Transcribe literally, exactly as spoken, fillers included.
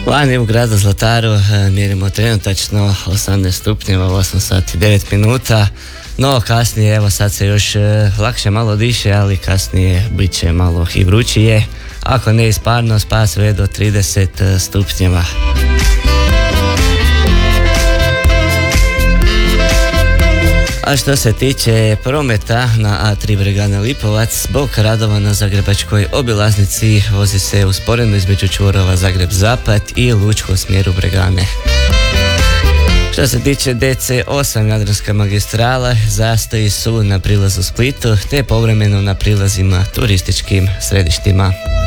Vani u gradu Zlataru mjerimo trenutačno osamnaest stupnjeva, osam sati i devet minuta, no kasnije evo sad se još lakše malo diše, ali kasnije bit će malo i vrućije, ako ne isparno spa sve do trideset stupnjeva. A što se tiče prometa na A tri Bregana Lipovac, zbog radova na zagrebačkoj obilaznici vozi se usporeno između čvorova Zagreb Zapad i Lučko u smjeru Bregane. Što se tiče D C osam Jadranska magistrala, zastoji su na prilazu Splitu te povremeno na prilazima turističkim središtima.